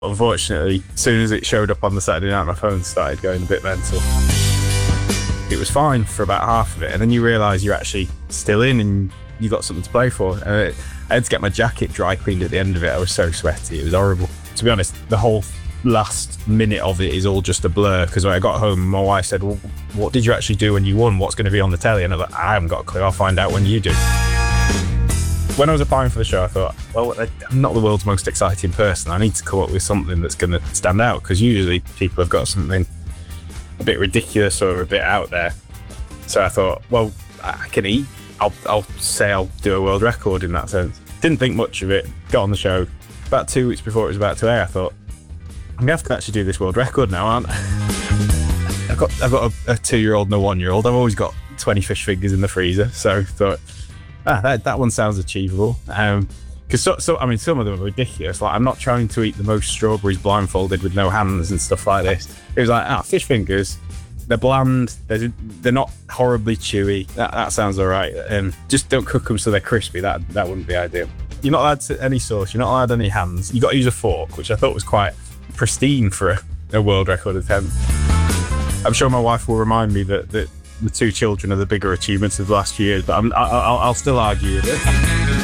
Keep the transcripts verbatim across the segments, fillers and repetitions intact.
Unfortunately, as soon as it showed up on the Saturday night, my phone started going a bit mental. It was fine for about half of it, and then you realise you're actually still in and you got something to play for. And it, I had to get my jacket dry cleaned at the end of it. I was so sweaty, it was horrible. To be honest, the whole last minute of it is all just a blur, because when I got home, my wife said, well, what did you actually do when you won? What's going to be on the telly? And I was like, I haven't got a clue, I'll find out when you do. When I was applying for the show, I thought, well, I'm not the world's most exciting person. I need to come up with something that's going to stand out, because usually people have got something a bit ridiculous or a bit out there. So I thought, well, I can eat. I'll, I'll say I'll do a world record in that sense. Didn't think much of it. Got on the show. About two weeks before it was about to air, I thought, I'm going to have to actually do this world record now, aren't I? I've got, I've got a, a two-year-old and a one-year-old. I've always got twenty fish fingers in the freezer. So I thought, ah, that, that one sounds achievable. Um, Because so, so, I mean, some of them are ridiculous. Like, I'm not trying to eat the most strawberries blindfolded with no hands and stuff like this. It was like, ah, fish fingers. They're bland. They're, they're not horribly chewy. That, that sounds all right. Um, just don't cook them so they're crispy. That that wouldn't be ideal. You're not allowed to, any sauce. You're not allowed any hands. You got to use a fork, which I thought was quite pristine for a, a world record attempt. I'm sure my wife will remind me that, that the two children are the bigger achievements of the last few years, but I'm, I, I'll, I'll still argue with it.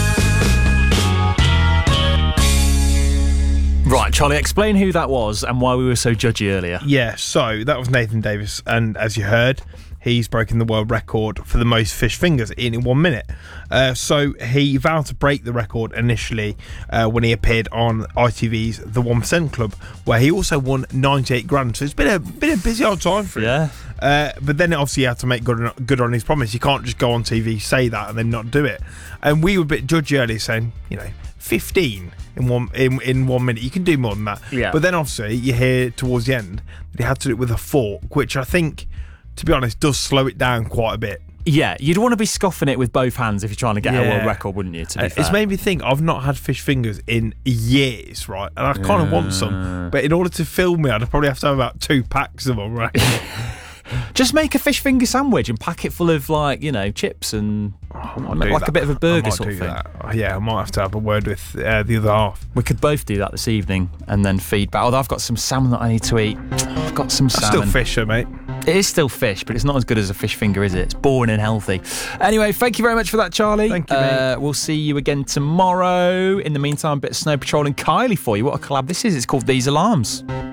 Right, Charlie, explain who that was and why we were so judgy earlier. Yeah, so that was Nathan Davis, and as you heard, he's broken the world record for the most fish fingers in one minute. Uh, so he vowed to break the record initially uh, when he appeared on I T V's The one percent Club, where he also won ninety-eight grand. So it's been a been a busy old time for him. Yeah. Uh, but then obviously he had to make good on, good on his promise. You can't just go on T V, say that, and then not do it. And we were a bit judgy earlier, saying, you know, fifteen in one in, in one minute. You can do more than that. Yeah. But then obviously you hear towards the end that he had to do it with a fork, which I think, to be honest, does slow it down quite a bit. Yeah, you'd want to be scoffing it with both hands if you're trying to get Yeah. a world record, wouldn't you? To be Uh, fair. It's made me think I've not had fish fingers in years, right? And I kind of want some, but in order to film me, I'd probably have to have about two packs of them, right? Just make a fish finger sandwich and pack it full of, like, you know, chips and Do like that. a bit of a I burger might sort of do thing. that. Yeah, I might have to have a word with uh, the other half. We could both do that this evening and then feedback. Although I've got some salmon that I need to eat. I've got some That's salmon. still fisher, mate. It is still fish, but it's not as good as a fish finger, is it? It's boring and healthy. Anyway, thank you very much for that, Charlie. Thank you, mate. Uh, we'll see you again tomorrow. In the meantime, a bit of Snow Patrol and Kylie for you. What a collab this is. It's called These Alarms.